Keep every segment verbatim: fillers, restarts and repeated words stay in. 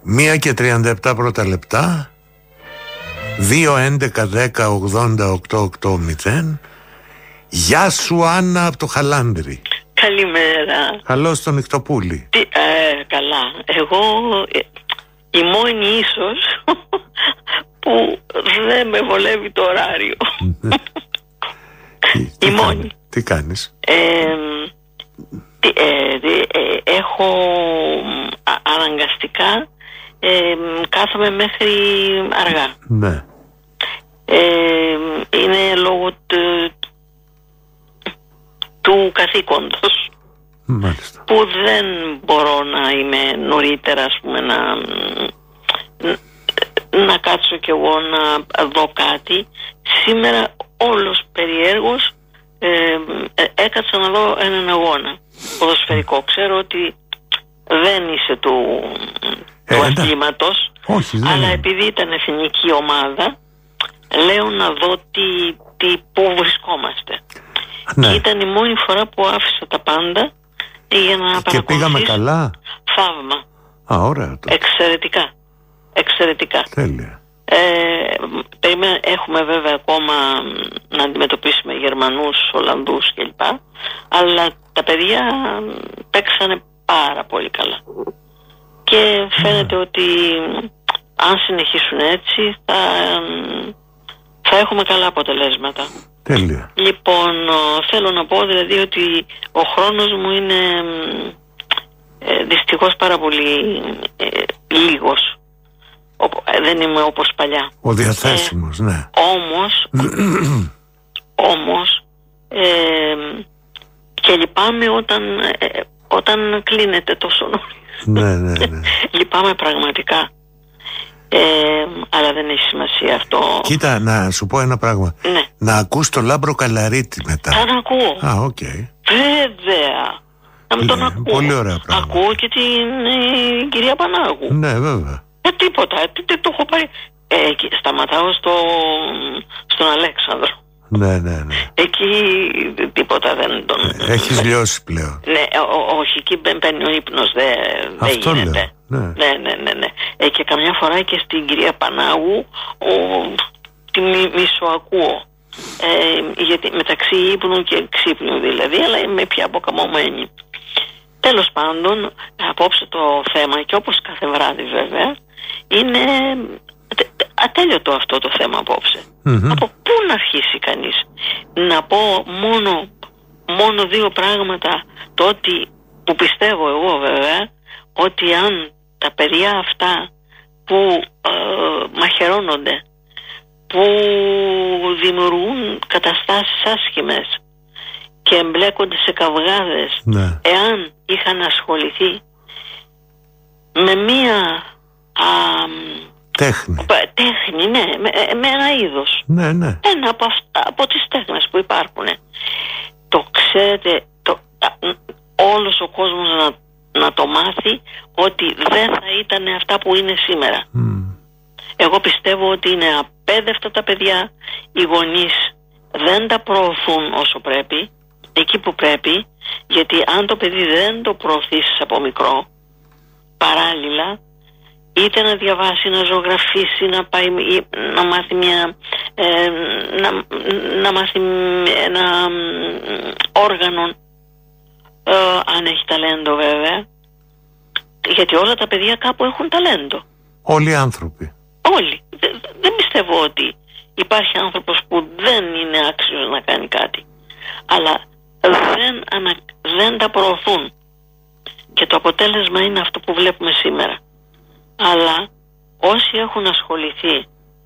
Μία και τριάντα επτά πρώτα λεπτά. Δύο έντεκα δέκα ογδόντα οκτώ οκτώ μηδέν. Γεια σου Άννα από το Χαλάνδρι. Καλημέρα. Καλώς το Νυχτοπούλη. Τι, ε, καλά. Εγώ ε, η μόνη ίσως που δεν με βολεύει το ωράριο. τι, η τι μόνη. Κάνει, τι κάνεις? Ε, τι, ε, ε, έχω α, αναγκαστικά ε, κάθομαι μέχρι αργά. Ναι. Ε, είναι λόγω του, του καθήκοντος. Μάλιστα. Που δεν μπορώ να είμαι νωρίτερα, ας πούμε, να, να κάτσω κι εγώ να δω κάτι. Σήμερα όλος περιέργως ε, ε, έκατσα να δω έναν αγώνα ποδοσφαιρικό. Ξέρω ότι δεν είσαι του, ε, του αθλήματος, όχι, δεν αλλά είναι. επειδή ήταν εθνική ομάδα, λέω να δω τι, τι, πού βρισκόμαστε. Ναι. Και ήταν η μόνη φορά που άφησα τα πάντα για να και πήγαμε καλά. Θαύμα. Α, ωραία. Το. Εξαιρετικά. Εξαιρετικά. Τέλεια. Ε, περιμέ, έχουμε βέβαια ακόμα να αντιμετωπίσουμε Γερμανούς, Ολλανδούς κλπ. Αλλά τα παιδιά παίξανε πάρα πολύ καλά. Και φαίνεται mm. ότι αν συνεχίσουν έτσι θα, θα έχουμε καλά αποτελέσματα. Τέλεια. Λοιπόν, θέλω να πω δηλαδή ότι ο χρόνος μου είναι ε, δυστυχώς πάρα πολύ ε, λίγος. Ο, ε, δεν είμαι όπως παλιά. Ο διαθέσιμος, ε, ναι. Όμως, όμως ε, και λυπάμαι όταν, ε, όταν κλείνεται τόσο νωρίς. Ναι, ναι, ναι. Λυπάμαι πραγματικά. Ε, αλλά δεν έχει σημασία αυτό. Κοίτα, να σου πω ένα πράγμα. Ναι. Να ακούς το Λάμπρο Καλαρίτη μετά. Θα να ακούω. Α, οκ. Okay. Βέβαια. Να μην τον ακούω. Πολύ ωραία πράγματα. Ακούω και την ε, κυρία Πανάγου. Ναι, βέβαια. Ε, τίποτα. Τι, τι, το έχω πάρει. Ε, σταματάω στο, στον Αλέξανδρο. Ναι, ναι, ναι. Εκεί τίποτα δεν τον... Ε, έχεις λιώσει πλέον. Ναι, ό, όχι, εκεί μπαίνει ο ύπνος, δεν δε γίνεται. Ναι. Ναι, ναι, ναι, ναι. Ε, και καμιά φορά και στην κυρία Πανάγου ο, τη μισοακούω. Ε, γιατί μεταξύ ύπνου και ξύπνου δηλαδή, αλλά είμαι πια αποκαμωμένη. Τέλος πάντων, απόψε το θέμα, και όπως κάθε βράδυ βέβαια, είναι ατέλειωτο αυτό το θέμα απόψε. Mm-hmm. Από πού να αρχίσει κανείς? Να πω μόνο, μόνο δύο πράγματα. Το ότι, που πιστεύω εγώ βέβαια, ότι αν τα παιδιά αυτά που ε, μαχαιρώνονται, που δημιουργούν καταστάσεις άσχημες και εμπλέκονται σε καυγάδες, ναι, εάν είχαν ασχοληθεί με μία α, τέχνη, τέχνη ναι, με, με ένα είδος, ναι, ναι, ένα από, αυτά, από τις τέχνες που υπάρχουν, το ξέρετε, το, όλος ο κόσμος να, να το μάθει ότι δεν θα ήταν αυτά που είναι σήμερα. Mm. Εγώ πιστεύω ότι είναι απέδευτα τα παιδιά, οι γονείς δεν τα προωθούν όσο πρέπει, εκεί που πρέπει, γιατί αν το παιδί δεν το προωθήσεις από μικρό, παράλληλα, είτε να διαβάσει, να ζωγραφίσει, να, πάει, να μάθει μια, ε, να, να μάθει ένα όργανο, ε, αν έχει ταλέντο βέβαια, γιατί όλα τα παιδιά κάπου έχουν ταλέντο. Όλοι οι άνθρωποι. Όλοι. Δεν, δεν πιστεύω ότι υπάρχει άνθρωπος που δεν είναι άξιος να κάνει κάτι. Αλλά δεν, ανα, δεν τα προωθούν. Και το αποτέλεσμα είναι αυτό που βλέπουμε σήμερα. Αλλά όσοι έχουν ασχοληθεί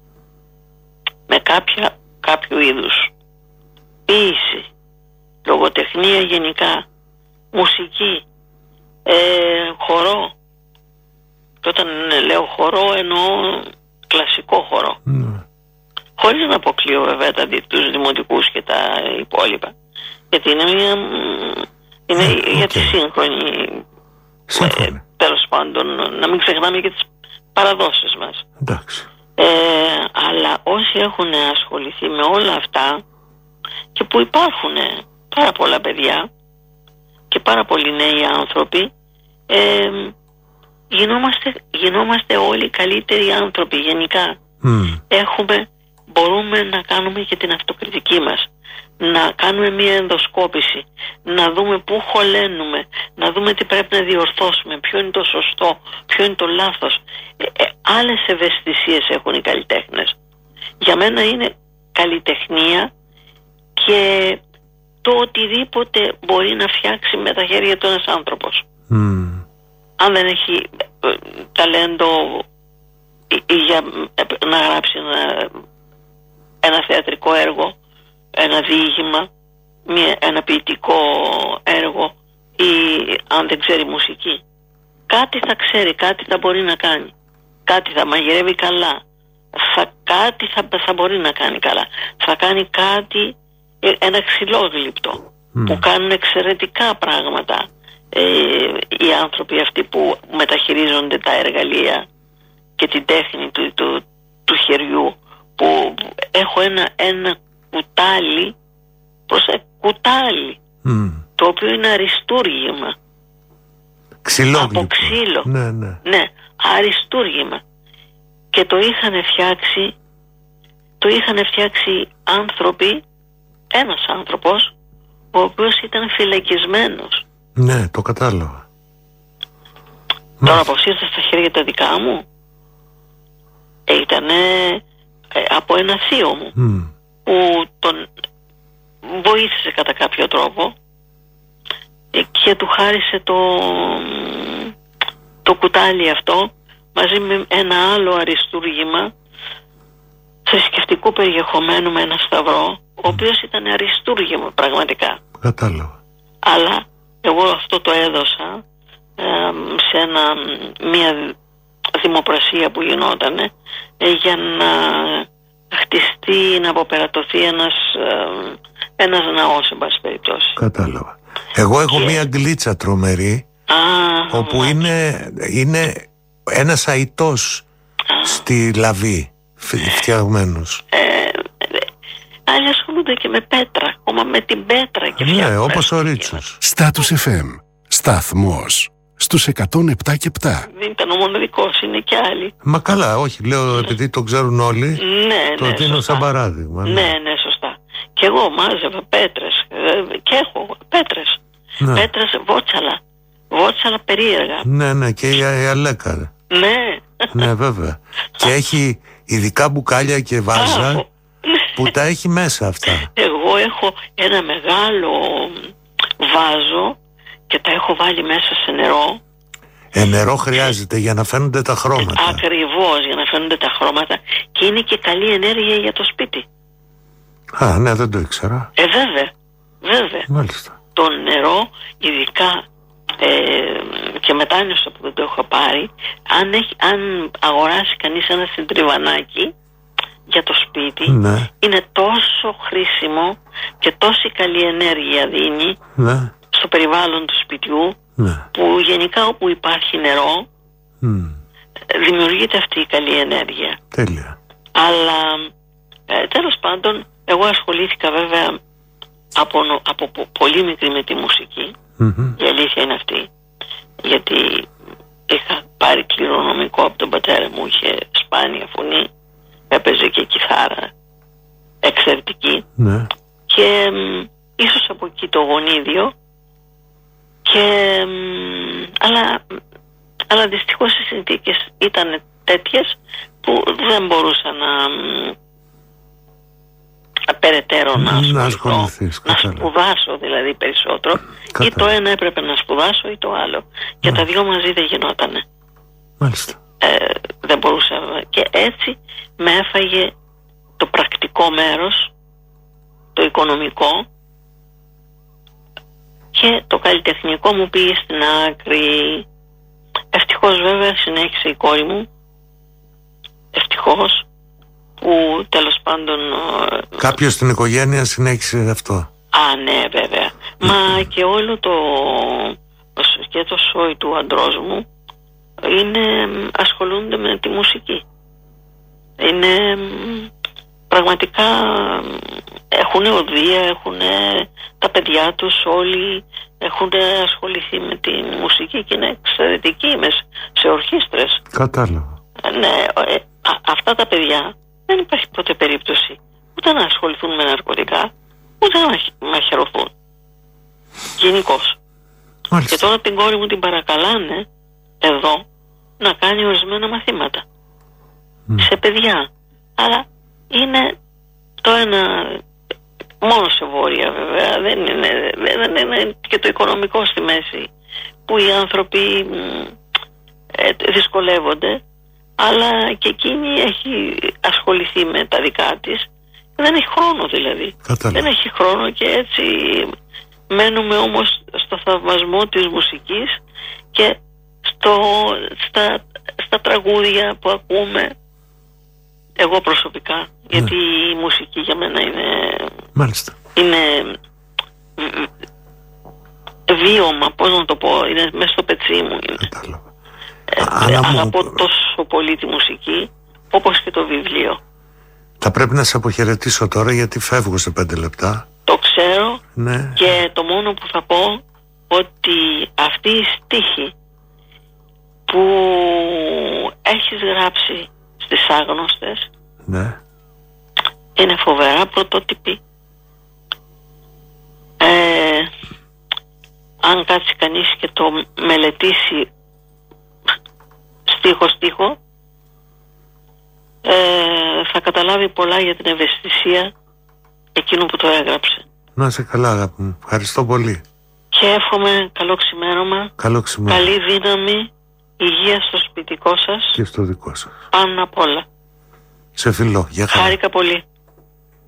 με κάποια, κάποιου είδους ποίηση, λογοτεχνία γενικά, μουσική, ε, χορό, και όταν λέω χορό εννοώ κλασικό χορό, mm. χωρίς να αποκλείω βέβαια τα, τους δημοτικούς και τα υπόλοιπα, γιατί είναι μια είναι yeah, για okay. τη σύγχρονη ε, τέλος πάντων, να μην ξεχνάμε και τις παραδόσεις μας. Εντάξει. Ε, αλλά όσοι έχουν ασχοληθεί με όλα αυτά, και που υπάρχουν πάρα πολλά παιδιά και πάρα πολλοί νέοι άνθρωποι, ε, γινόμαστε, γινόμαστε όλοι καλύτεροι άνθρωποι γενικά. Mm. Έχουμε, μπορούμε να κάνουμε και την αυτοκριτική μας, να κάνουμε μια ενδοσκόπηση, να δούμε πού χωλένουμε, να δούμε τι πρέπει να διορθώσουμε, ποιο είναι το σωστό, ποιο είναι το λάθος. Ε, ε, άλλες ευαισθησίες έχουν οι καλλιτέχνες. Για μένα είναι καλλιτεχνία και το οτιδήποτε μπορεί να φτιάξει με τα χέρια του ένας άνθρωπος. Mm. Αν δεν έχει ε, ταλέντο ε, για ε, να γράψει ένα, ένα θεατρικό έργο, ένα διήγημα, μια, ένα ποιητικό έργο, ή αν δεν ξέρει μουσική, κάτι θα ξέρει, κάτι θα μπορεί να κάνει, κάτι θα μαγειρεύει καλά, θα, κάτι θα, θα μπορεί να κάνει καλά, θα κάνει κάτι, ένα ξυλόγλυπτο mm. που κάνουν εξαιρετικά πράγματα ε, οι άνθρωποι αυτοί που μεταχειρίζονται τα εργαλεία και την τέχνη του, του, του χεριού, που έχω ένα, ένα κουτάλι, προσα... κουτάλι mm. το οποίο είναι αριστούργημα ξυλόγλυπο. Από ξύλο. Ναι, ναι. Ναι, αριστούργημα. Και το είχαν φτιάξει το είχαν φτιάξει άνθρωποι, ένας άνθρωπος ο οποίος ήταν φυλακισμένος. Ναι, το κατάλαβα. Τώρα πως ήρθε στα χέρια τα δικά μου, ήταν ε, από ένα θείο μου mm. που τον βοήθησε κατά κάποιο τρόπο και του χάρισε το, το κουτάλι αυτό μαζί με ένα άλλο αριστούργημα θρησκευτικού περιεχομένου με ένα σταυρό, ο οποίος ήταν αριστούργημα πραγματικά. Κατάλαβα. Αλλά εγώ αυτό το έδωσα ε, σε ένα, μια δημοπρασία που γινότανε ε, για να χτιστεί, να αποπερατωθεί ένας, ε, ένας ναός, εν πάση περιπτώσει. Κατάλαβα. Εγώ έχω και... μία γκλίτσα τρομερή, Α, όπου μάλιστα. είναι, είναι ένας αητός στη λαβή φτιαγμένος. Ε, άλλοι ασχολούνται και με πέτρα, ακόμα με την πέτρα και φτιάχνουν. Ναι, όπως ο Ρίτσος. Στάτους εφ εμ, σταθμός στους εκατόν επτά και επτά. Δεν ήταν ο μοναδικός, είναι και άλλοι. Μα καλά, όχι, λέω επειδή το ξέρουν όλοι, Ναι, το ναι, δίνω σωστά. σαν παράδειγμα. Ναι, ναι, σωστά. Και εγώ μάζευα πέτρες ε, και έχω πέτρες. Ναι. Πέτρες βότσαλα. Βότσαλα περίεργα. Ναι, ναι, και η, η Αλέκα. Ναι. Ναι, βέβαια. Και έχει ειδικά μπουκάλια και βάζα Άχω. που τα έχει μέσα αυτά. Εγώ έχω ένα μεγάλο βάζο και τα έχω βάλει μέσα σε νερό. Ε, νερό χρειάζεται για να φαίνονται τα χρώματα. Ακριβώς, για να φαίνονται τα χρώματα. Και είναι και καλή ενέργεια για το σπίτι. Α, ναι, δεν το ήξερα. Ε, βέβαια. Βέβαια. Μάλιστα. Το νερό, ειδικά ε, και μετάνιωσα που δεν το έχω πάρει, αν, έχει, αν αγοράσει κανείς ένα συντριβανάκι για το σπίτι, Ναι. είναι τόσο χρήσιμο και τόση καλή ενέργεια δίνει Ναι. στο περιβάλλον του σπιτιού, Ναι. που γενικά όπου υπάρχει νερό Μ, δημιουργείται αυτή η καλή ενέργεια. τέλεια. Αλλά ε, τέλος πάντων εγώ ασχολήθηκα βέβαια από, νο- από πο- πολύ μικρή με τη μουσική. Μμμ. Η αλήθεια είναι αυτή, γιατί είχα πάρει κληρονομικό από τον πατέρα μου, είχε σπάνια φωνή, έπαιζε και κιθάρα εξαιρετική Ναι. και μ, ίσως από εκεί το γονίδιο και μ, αλλά, αλλά δυστυχώς οι συνθήκες ήταν τέτοιες που δεν μπορούσα να μ, περαιτέρω να Να ασχοληθώ, ασχοληθείς, να κατάλαβα. σπουδάσω δηλαδή περισσότερο, ή το Κατάλαβα. ένα έπρεπε να σπουδάσω ή το άλλο, και τα δυο μαζί δεν γινότανε. Μάλιστα. Ε, δεν μπορούσα, και έτσι με έφαγε το πρακτικό μέρος, το οικονομικό, και το καλλιτεχνικό μου πήγε στην άκρη. Ευτυχώς βέβαια συνέχισε η κόρη μου, ευτυχώς, που τέλος πάντων... Κάποιος στην οικογένεια συνέχισε αυτό. Α, ναι, βέβαια. Μα και όλο το... και το σόι του αντρός μου είναι, ασχολούνται με τη μουσική. Είναι πραγματικά έχουν οδεία, έχουν τα παιδιά τους όλοι, έχουν ασχοληθεί με τη μουσική και είναι εξαιρετικοί σε ορχήστρες. Κατάλαβα. Ναι, ε, α, αυτά τα παιδιά δεν υπάρχει ποτέ περίπτωση ούτε να ασχοληθούν με ναρκωτικά, ούτε να μαχαιρωθούν. Γενικώς. Και τώρα την κόρη μου την παρακαλάνε εδώ να κάνει ορισμένα μαθήματα mm. σε παιδιά. Αλλά είναι το ένα, μόνο σε βόρεια βέβαια, δεν είναι, δεν είναι και το οικονομικό στη μέση που οι άνθρωποι ε, δυσκολεύονται, αλλά και εκείνη έχει ασχοληθεί με τα δικά της, δεν έχει χρόνο δηλαδή. Κατάλαβα. Δεν έχει χρόνο και έτσι μένουμε όμως στο θαυμασμό της μουσικής και στο, στα, στα τραγούδια που ακούμε. Εγώ προσωπικά, ναι. Γιατί η μουσική για μένα είναι, μάλιστα, είναι βίωμα, πώς να το πω, είναι μέσα στο πετσί μου. Κατάλαβα. Ε, Άννα αγαπώ μου... τόσο πολύ τη μουσική, όπως και το βιβλίο. Θα πρέπει να σε αποχαιρετήσω τώρα γιατί φεύγω σε πέντε λεπτά. Το ξέρω, ναι. Και το μόνο που θα πω ότι αυτή η στίχη που έχεις γράψει στις άγνωστες, ναι, είναι φοβερά πρωτότυπη. Ε, αν κάτσει κανείς και το μελετήσει στίχο στίχο, ε, θα καταλάβει πολλά για την ευαισθησία εκείνου που το έγραψε. Να είσαι καλά, αγάπη μου. Ευχαριστώ πολύ. Και εύχομαι καλό ξημέρωμα. Καλό ξημέρωμα. Καλή δύναμη, υγεία στο σπιτικό σας. Και στο δικό σας. Πάνω απ' όλα. Σε φιλώ. Γεια χαρά. Χάρηκα πολύ.